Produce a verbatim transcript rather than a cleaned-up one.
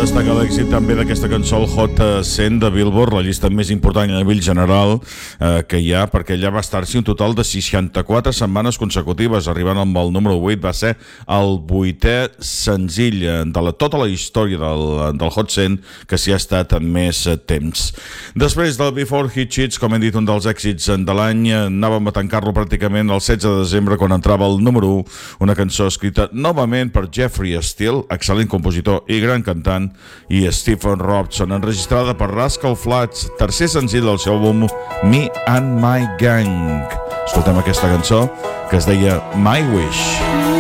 destacar l'èxit també d'aquesta cançó, el Hot cent de Billboard, la llista més important a nivell general eh, que hi ha, perquè allà va estar-s'hi un total de seixanta-quatre setmanes consecutives, arribant amb el número vuit. Va ser el vuitè senzill de la, tota la història del, del Hot cent que s'hi ha estat més temps. Després del Before Hit Cheats, com hem dit, un dels èxits de l'any, anàvem a tancar-lo pràcticament el setze de desembre, quan entrava el número u, una cançó escrita novament per Jeffrey Steele, excel·lent compositor i gran cantant, i Stephen Robson, enregistrada per Rascal Flatts, tercer senzill del seu àlbum Me and My Gang. Escoltem aquesta cançó que es deia My Wish.